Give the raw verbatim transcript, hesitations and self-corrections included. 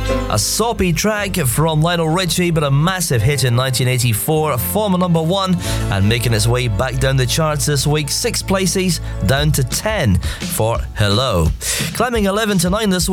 A soppy track from Lionel Richie, but a massive hit in nineteen eighty-four, former number one, and making its way back down the charts this week, six places, down to ten for Hello. Climbing eleven to nine this week.